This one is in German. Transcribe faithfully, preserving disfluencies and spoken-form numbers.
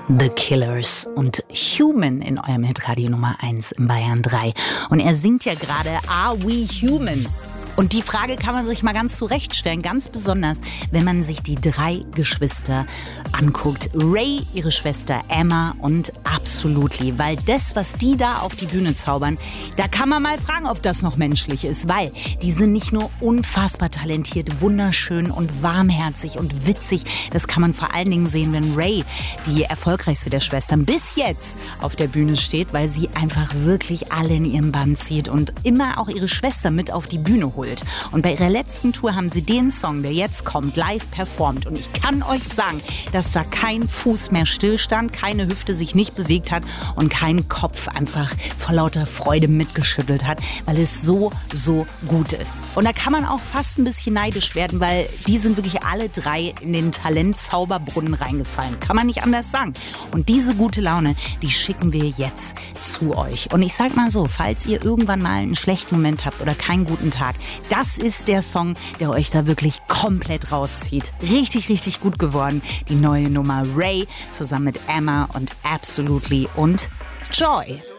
The Killers und Human in eurem Hitradio Nummer eins in Bayern drei. Und er singt ja gerade Are We Human? Und die Frage kann man sich mal ganz zurecht stellen, ganz besonders, wenn man sich die drei Geschwister anguckt. Ray, ihre Schwester Emma und Absolutely. Weil das, was die da auf die Bühne zaubern, da kann man mal fragen, ob das noch menschlich ist. Weil die sind nicht nur unfassbar talentiert, wunderschön und warmherzig und witzig. Das kann man vor allen Dingen sehen, wenn Ray, die erfolgreichste der Schwestern, bis jetzt auf der Bühne steht, weil sie einfach wirklich alle in ihrem Bann zieht und immer auch ihre Schwester mit auf die Bühne holt. Und bei ihrer letzten Tour haben sie den Song, der jetzt kommt, live performt. Und ich kann euch sagen, dass da kein Fuß mehr stillstand, keine Hüfte sich nicht bewegt hat und kein Kopf einfach vor lauter Freude mitgeschüttelt hat, weil es so, so gut ist. Und da kann man auch fast ein bisschen neidisch werden, weil die sind wirklich alle drei in den Talentzauberbrunnen reingefallen. Kann man nicht anders sagen. Und diese gute Laune, die schicken wir jetzt zu euch. Und ich sag mal so, falls ihr irgendwann mal einen schlechten Moment habt oder keinen guten Tag, das ist der Song, der euch da wirklich komplett rauszieht. Richtig, richtig gut geworden. Die neue Nummer Ray zusammen mit Emma und Absolutely und Joy.